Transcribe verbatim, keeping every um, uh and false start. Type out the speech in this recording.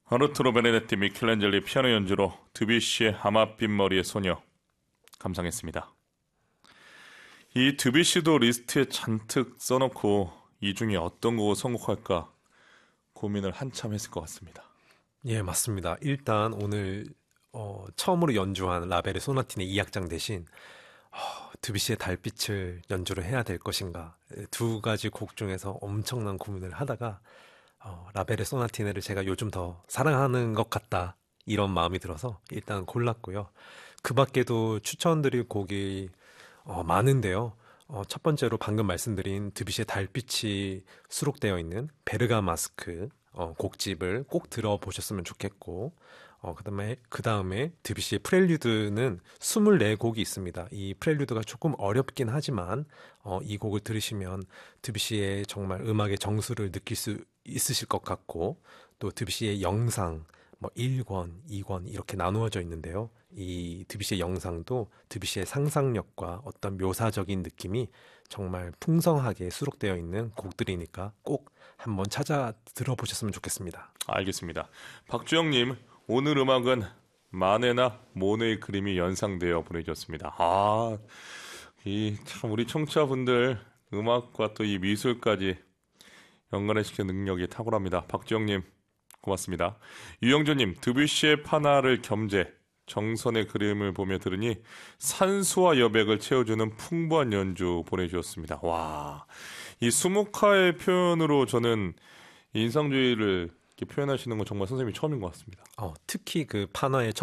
아르투로 베네데tti 미켈란젤리 피아노 연주로 드뷔시의 하맛빛 머리의 소녀 감상했습니다. 이 드뷔시도 리스트에 잔뜩 써놓고 이 중에 어떤 곡을 선곡할까 고민을 한참 했을 것 같습니다. 예, 맞습니다. 일단 오늘 어, 처음으로 연주한 라벨의 소나티네 이 악장 대신 어, 드뷔시의 달빛을 연주를 해야 될 것인가, 두 가지 곡 중에서 엄청난 고민을 하다가 어, 라벨의 소나티네를 제가 요즘 더 사랑하는 것 같다, 이런 마음이 들어서 일단 골랐고요. 그 밖에도 추천드릴 곡이 어, 많은데요. 어, 첫 번째로 방금 말씀드린 드뷔시의 달빛이 수록되어 있는 베르가마스크 어, 곡집을 꼭 들어보셨으면 좋겠고, 어, 그다음에 그 다음에 드뷔시의 프렐류드는 이십사 곡이 있습니다. 이 프렐류드가 조금 어렵긴 하지만 어, 이 곡을 들으시면 드뷔시의 정말 음악의 정수를 느낄 수 있으실 것 같고, 또 드뷔시의 영상 뭐 일 권, 이 권 이렇게 나누어져 있는데요. 이 드뷔시의 영상도 드뷔시의 상상력과 어떤 묘사적인 느낌이 정말 풍성하게 수록되어 있는 곡들이니까 꼭 한번 찾아 들어보셨으면 좋겠습니다. 알겠습니다. 박주영님, 오늘 음악은 마네나 모네의 그림이 연상되어 보내주셨습니다. 아, 이 참 우리 청취자분들 음악과 또 이 미술까지 연관시키는 능력이 탁월합니다. 박주영님 고맙습니다. 유영조님, 드뷔시의 파나를 겸재 정선의 그림을 보며 들으니 산수와 여백을 채워주는 풍부한 연주 보내주셨습니다. 와, 이 수묵화의 표현으로 저는 인상주의를 이렇게 표현하시는 건 정말 선생님이 처음인 것 같습니다. 어, 특히 그 파나의